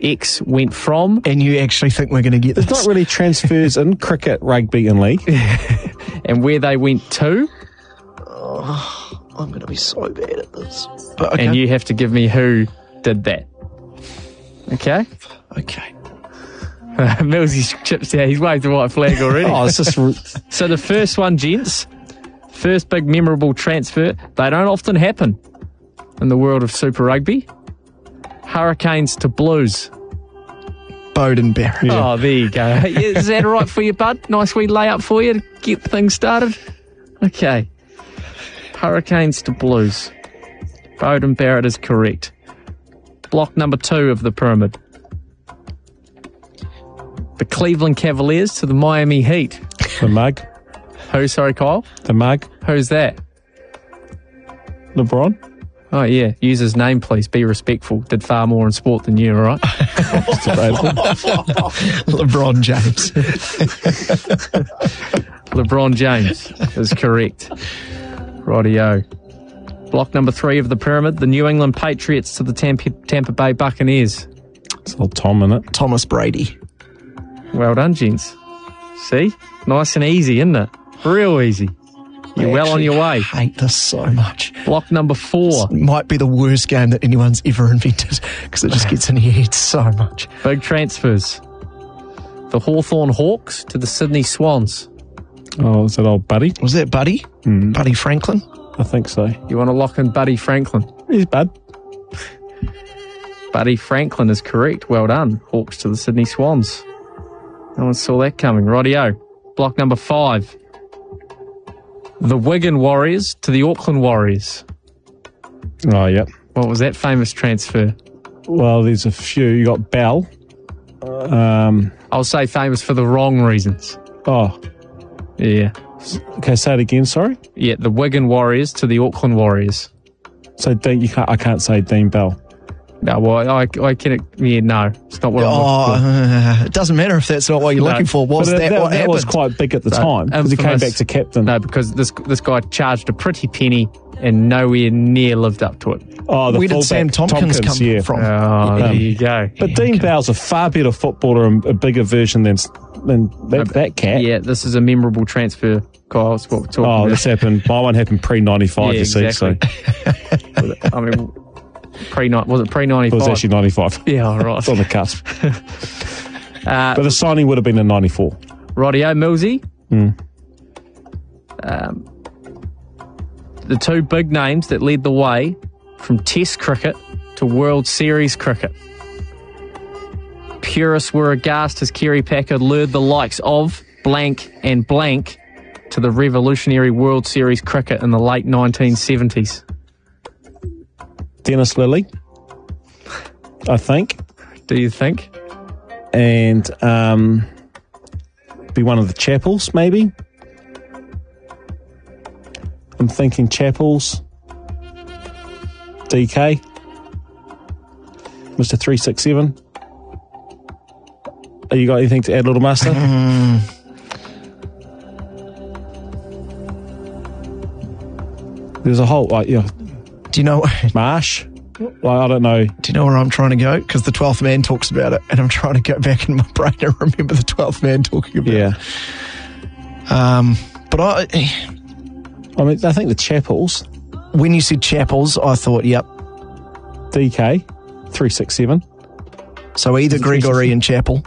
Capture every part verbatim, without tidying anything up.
X went from. And you actually think we're going to get this? There's not really transfers in cricket, rugby and league. And where they went to. Oh, I'm going to be so bad at this. But okay. And you have to give me who did that. Okay? Okay. Uh, Millsy's chips out. He's waved the white flag already. Oh, it's just... So the first one, gents, first big memorable transfer, they don't often happen in the world of Super Rugby. Hurricanes to Blues. Beauden Barrett. Yeah. Oh, there you go. Is that all right for you, bud? Nice wee layup for you to get things started? Okay. Hurricanes to Blues. Beauden Barrett is correct. Block number two of the pyramid. The Cleveland Cavaliers to the Miami Heat. The mug. Who, sorry, Kyle? The mug. Who's that? LeBron. Oh, yeah. Use his name, please. Be respectful. Did far more in sport than you, all right? LeBron James. LeBron James is correct. Rightio. Block number three of the pyramid. The New England Patriots to the Tampa, Tampa Bay Buccaneers. It's all Tom in it. Thomas Brady. Well done, gents. See? Nice and easy, isn't it? Real easy. You're well on your way. I hate this so much. Block number four. This might be the worst game that anyone's ever invented because it just gets in your head so much. Big transfers. The Hawthorn Hawks to the Sydney Swans. Oh, is that old Buddy? Was that Buddy? Mm. Buddy Franklin? I think so. You want to lock in Buddy Franklin? He's Bud. Buddy Franklin is correct. Well done. Hawks to the Sydney Swans. No one saw that coming. Rightio. Block number five. The Wigan Warriors to the Auckland Warriors. Oh, yeah. What was that famous transfer? Well, there's a few. You got Bell. Um, I'll say famous for the wrong reasons. Oh. Yeah. Okay, say it again, sorry? Yeah, the Wigan Warriors to the Auckland Warriors. So Dean, you can't, I can't say Dean Bell. No, well, I, I can... Yeah, no. It's not what oh, I'm looking for. Uh, it doesn't matter if that's not what you're no. looking for. Was that, that, that what that happened? was quite big at the No, time because he came infamous. back to captain. No, because this this guy charged a pretty penny and nowhere near lived up to it. Oh, the Where did fullback, Sam Tompkins, come yeah. from? Oh, there Um, you go. But Yeah, Dean okay. Bell's a far better footballer and a bigger version than than that, that cat. Yeah, this is a memorable transfer, Kyle. That's what we're talking Oh, about. this happened. My one happened pre ninety-five, Yeah, you see. exactly. So I mean, pre was it pre it ninety-five? was actually ninety-five. Yeah, all right. It's on the cusp. Uh, But the signing would have been in ninety-four. Rightio, Millsy. Mm. Um, the two big names that led the way from Test cricket to World Series cricket. Purists were aghast as Kerry Packer lured the likes of blank and blank to the revolutionary World Series cricket in the late nineteen seventies. Dennis Lilly, I think. Do you think? And um, be one of the Chappells, maybe. I'm thinking Chappells. D K. Mister three six seven. Have you got anything to add, Little Master? Mm. There's a whole, like, yeah, Do you know? Marsh. Like, I don't know. Do you know where I'm trying to go? Because the twelfth man talks about it, and I'm trying to go back in my brain and remember the twelfth man talking about Yeah. it. Um, but I, I mean, I think the Chappells. when you said Chappells, I thought, yep. D K. three six seven. So either Is it Gregory and Chappell.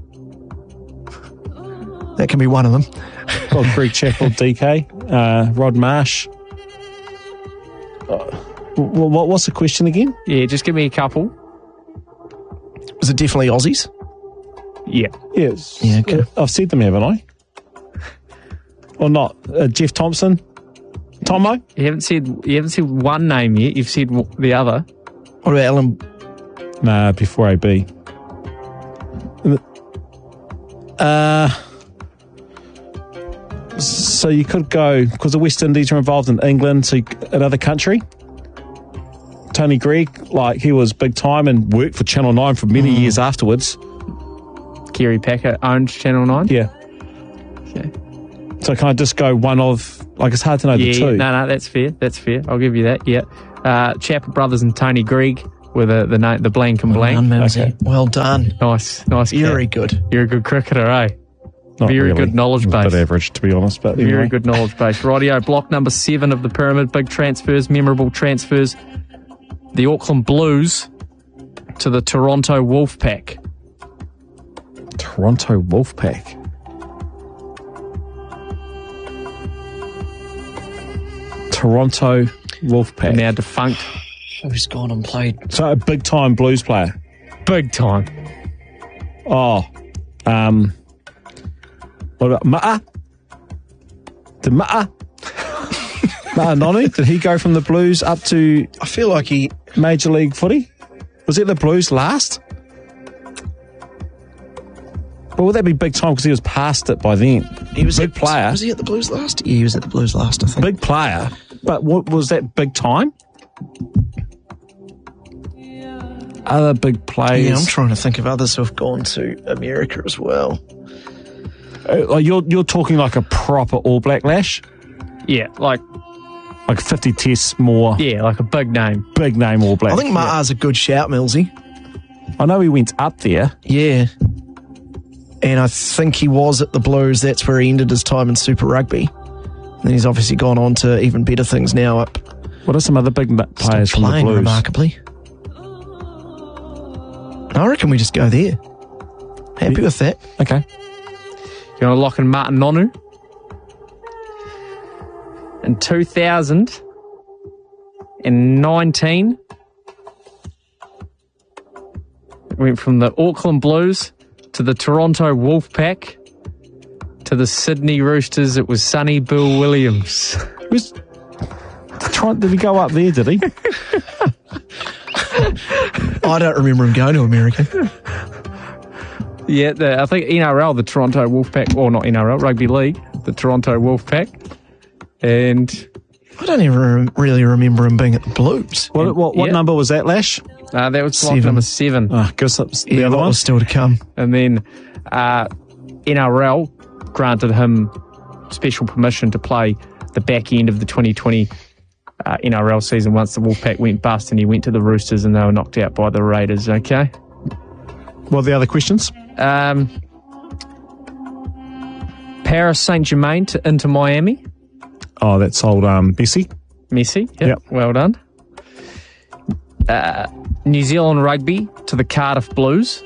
That can be one of them. Got Greg Chappell, D K. Uh, Rod Marsh. Uh, what, what's the question again? Yeah, just give me a couple. Was it definitely Aussies? Yeah. Yes. Yeah, okay. I've said them, haven't I? Or not? Uh, Jeff Thompson? Tomo? You haven't said you haven't said one name yet. You've said w- the other. What about Alan? Nah, before A B. Uh, so you could go, because the West Indies are involved in England, so you, another country. Tony Greig, like, he was big time and worked for Channel nine for many mm. years afterwards. Kerry Packer owned Channel nine? Yeah. Okay. So can I just go one of, like, it's hard to know yeah, the two. No, no, that's fair. That's fair. I'll give you that, yeah. Uh, Chappell Brothers and Tony Greig with the the, name, the blank and Well blank. done, Mimsy. Okay. Well done. Nice, nice. Very cat. good. You're a good cricketer, eh? Not Very really. good knowledge A base. bit average, to be honest. But Very anyway. good knowledge base. Rightio, block number seven of the pyramid. Big transfers, memorable transfers. The Auckland Blues to the Toronto Wolfpack. Toronto Wolfpack. Toronto Wolfpack. Now defunct. Who's gone and played? So a big time blues player. Big time. Oh, um, what about Ma'a? Did Ma'a? Ma'a Nonu? Did he go from the Blues up to I feel like he. Major League Footy? Was it the Blues last? Well, would that be big time because he was past it by then? He was big at, player. Was he at the Blues last? Yeah, he was at the Blues last, I think. Big player, but what was that big time? Other big players. Yeah, I'm trying to think of others who have gone to America as well. Uh, like you're you're talking like a proper All Black Lash, Yeah, like like fifty tests more. yeah, like a big name. Big name All Black. I think Ma'a's a good shout, Millsy. I know he went up there. Yeah. And I think he was at the Blues. That's where he ended his time in Super Rugby. And he's obviously gone on to even better things now up. What are some other big n- players Still from the playing Blues? remarkably. I reckon we just go there. Happy with that. Okay. You want to lock in Martin Nonu? In two thousand nineteen, went from the Auckland Blues to the Toronto Wolfpack to the Sydney Roosters. It was Sonny Bill Williams. Was, try, did he go up there, did he? I don't remember him going to America. Yeah, the, I think N R L, the Toronto Wolfpack, or not N R L, Rugby League, the Toronto Wolfpack. And I don't even rem- really remember him being at the Blues. What, what, what Yeah. number was that, Lash? uh, that was block Seven. number seven. Oh, give us the Yeah, other that one. was still to come. And then uh, N R L granted him special permission to play the back end of the twenty twenty uh, N R L season once the Wolfpack went bust, and he went to the Roosters and they were knocked out by the Raiders, okay? What are the other questions? Um, Paris Saint-Germain to Inter Miami. Oh, that's old um, Messi. Messi, yep, Yep. well done. Uh, New Zealand Rugby to the Cardiff Blues.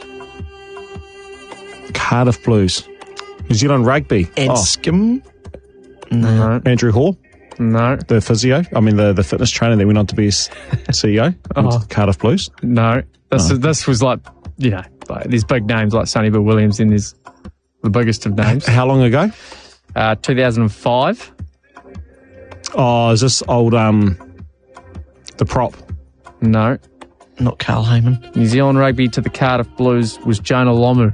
Cardiff Blues. New Zealand Rugby. And Oh, Skim. No, Andrew Hall, no, the physio. I mean, the, the fitness trainer that went on to be his C E O. Oh. Cardiff Blues. no. This, Oh. is, this was like, you know, like there's big names like Sonny Bill Williams, and there's the biggest of names. How long ago? Uh, two thousand five. Oh, is this old um, the prop? No. Not Carl Heyman. New Zealand Rugby to the Cardiff Blues was Jonah Lomu.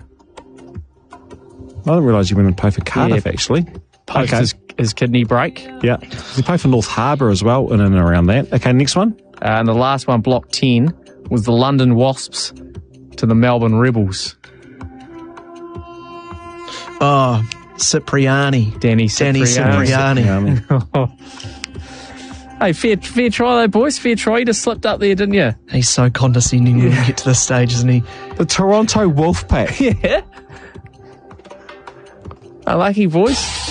I didn't realise you went and played for Cardiff, Yeah. actually. Post Okay. his, his kidney break. Yeah. He played for North Harbour as well, in and around that. Okay, next one. Uh, and the last one, block ten, was the London Wasps to the Melbourne Rebels. Oh, Cipriani. Danny Danny Cipriani. Cipriani. Hey, fair, fair try though, boys. Fair try. You just slipped up there, didn't you? He's so condescending when we get to this stage, isn't he? The Toronto Wolfpack. Yeah. Unlucky, boys.